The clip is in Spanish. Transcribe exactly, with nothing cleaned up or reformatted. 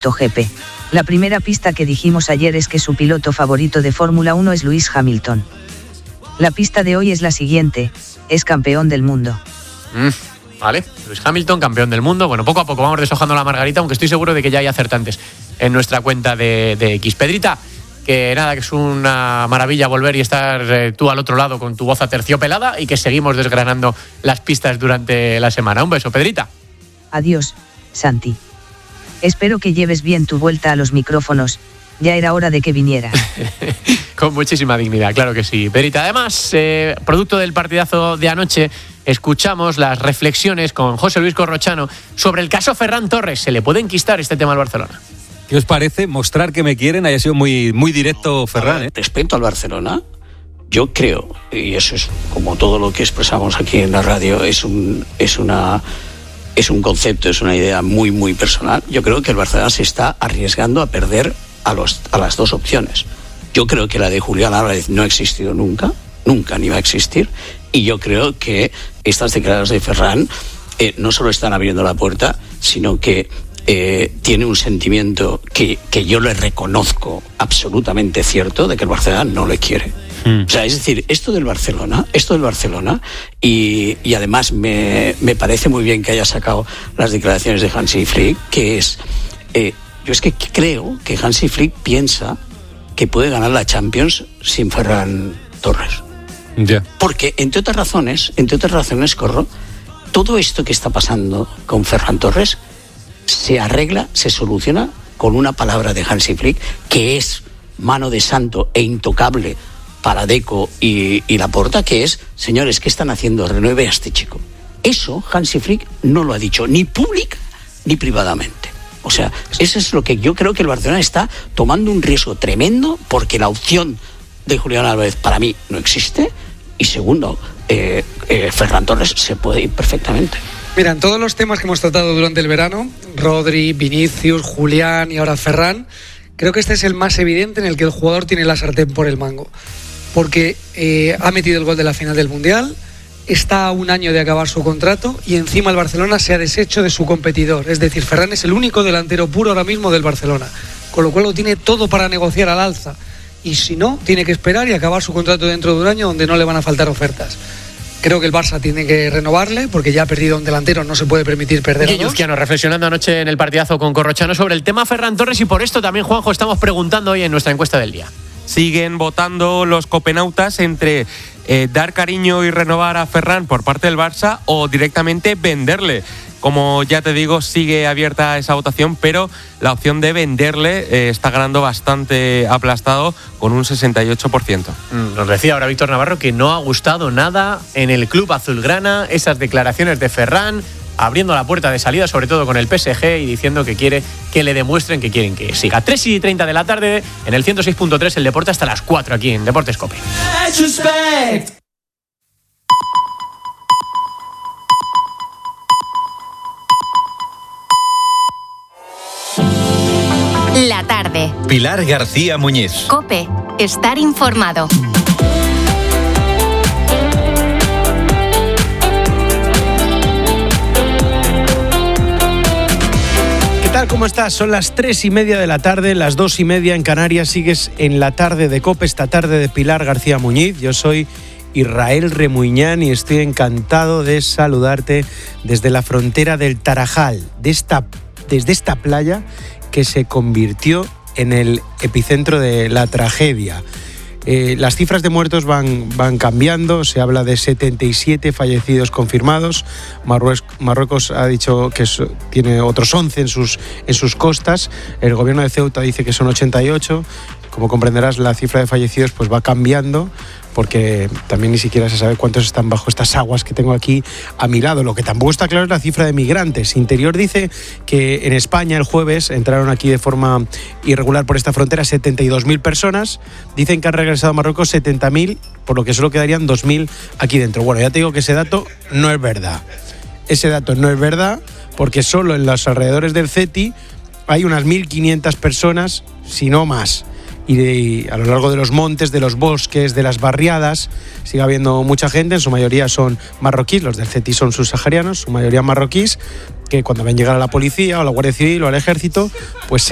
MotoGP. La primera pista que dijimos ayer es que su piloto favorito de Fórmula uno es Lewis Hamilton. La pista de hoy es la siguiente: es campeón del mundo. Mm, vale, Lewis Hamilton, campeón del mundo. Bueno, poco a poco vamos deshojando la margarita, aunque estoy seguro de que ya hay acertantes en nuestra cuenta de, de X. Pedrita, que nada, que es una maravilla volver y estar eh, tú al otro lado con tu voz aterciopelada y que seguimos desgranando las pistas durante la semana. Un beso, Pedrita. Adiós, Santi. Espero que lleves bien tu vuelta a los micrófonos. Ya era hora de que vinieras. Con muchísima dignidad, claro que sí. Pedrita, además, eh, producto del partidazo de anoche, escuchamos las reflexiones con José Luis Corrochano sobre el caso Ferran Torres. ¿Se le puede enquistar este tema al Barcelona? ¿Qué os parece? Mostrar que me quieren. Haya sido muy, muy directo Ferran, ¿eh? Respecto al Barcelona, yo creo, y eso es como todo lo que expresamos aquí en la radio, es un, es una, es un concepto, es una idea muy, muy personal. Yo creo que el Barcelona se está arriesgando a perder a, los, a las dos opciones. Yo creo que la de Julián Álvarez no ha existido nunca, nunca ni va a existir, y yo creo que estas declaraciones de Ferran eh, no solo están abriendo la puerta, sino que Eh, tiene un sentimiento que, que yo le reconozco absolutamente cierto de que el Barcelona no le quiere. Mm. O sea, es decir, esto del Barcelona, esto del Barcelona, y, y además me, me parece muy bien que haya sacado las declaraciones de Hansi Flick, que es, eh, yo es que creo que Hansi Flick piensa que puede ganar la Champions sin Ferran Torres. Yeah. Porque, entre otras razones, entre otras razones, Corro, todo esto que está pasando con Ferran Torres se arregla, se soluciona con una palabra de Hansi Flick, que es mano de santo e intocable para Deco y, y Laporta, que es, señores, ¿qué están haciendo? Renueve a este chico. Eso Hansi Flick no lo ha dicho ni pública ni privadamente. O sea, eso es lo que yo creo que el Barcelona está tomando un riesgo tremendo, porque la opción de Julián Álvarez para mí no existe, y segundo, eh, eh, Ferran Torres se puede ir perfectamente. Mira, en todos los temas que hemos tratado durante el verano, Rodri, Vinicius, Julián y ahora Ferran, creo que este es el más evidente en el que el jugador tiene la sartén por el mango. Porque eh, ha metido el gol de la final del Mundial, está a un año de acabar su contrato y encima el Barcelona se ha deshecho de su competidor. Es decir, Ferran es el único delantero puro ahora mismo del Barcelona, con lo cual lo tiene todo para negociar al alza. Y si no, tiene que esperar y acabar su contrato dentro de un año donde no le van a faltar ofertas. Creo que el Barça tiene que renovarle porque ya ha perdido un delantero, no se puede permitir perder a dos. Guilluzquiano reflexionando anoche en el partidazo con Corrochano sobre el tema Ferran Torres, y por esto también, Juanjo, estamos preguntando hoy en nuestra encuesta del día. Siguen votando los copenautas entre eh, dar cariño y renovar a Ferran por parte del Barça o directamente venderle. Como ya te digo, sigue abierta esa votación, pero la opción de venderle eh, está ganando bastante aplastado con un sesenta y ocho por ciento. Nos decía ahora Víctor Navarro que no ha gustado nada en el club azulgrana esas declaraciones de Ferran, abriendo la puerta de salida, sobre todo con el P S G, y diciendo que quiere que le demuestren que quieren que siga. tres y treinta de la tarde en el ciento seis punto tres, el deporte hasta las cuatro aquí en Deportes Cope. La tarde. Pilar García Muñiz. Cope. Estar informado. ¿Qué tal? ¿Cómo estás? Son las tres y media de la tarde, las dos y media en Canarias. Sigues en la tarde de Cope, esta tarde de Pilar García Muñiz. Yo soy Israel Remuñán y estoy encantado de saludarte desde la frontera del Tarajal, de esta, desde esta playa que se convirtió en el epicentro de la tragedia. Eh, las cifras de muertos van, van cambiando, se habla de setenta y siete fallecidos confirmados. Marruecos, Marruecos ha dicho que es, tiene otros once en sus, en sus costas. El gobierno de Ceuta dice que son ochenta y ocho. Como comprenderás, la cifra de fallecidos pues va cambiando, porque también ni siquiera se sabe cuántos están bajo estas aguas que tengo aquí a mi lado. Lo que tampoco está claro es la cifra de migrantes. Interior dice que en España el jueves entraron aquí de forma irregular por esta frontera setenta y dos mil personas. Dicen que han regresado a Marruecos setenta mil, por lo que solo quedarían dos mil aquí dentro. Bueno, ya te digo que ese dato no es verdad. Ese dato no es verdad porque solo en los alrededores del CETI hay unas mil quinientas personas, si no más. Y, de, y a lo largo de los montes, de los bosques, de las barriadas, sigue habiendo mucha gente, en su mayoría son marroquíes, los del CETI son subsaharianos, su mayoría marroquíes, que cuando ven llegar a la policía o a la Guardia Civil o al ejército, pues se